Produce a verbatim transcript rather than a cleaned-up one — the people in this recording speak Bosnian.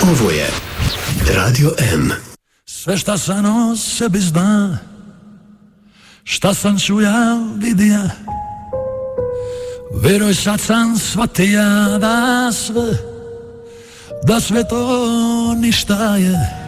Ovo je Radio M. Sve šta sam o sebi zna, šta sam čuja, vidija, veruj sad sam shvatija da sve, da sve to ništa je.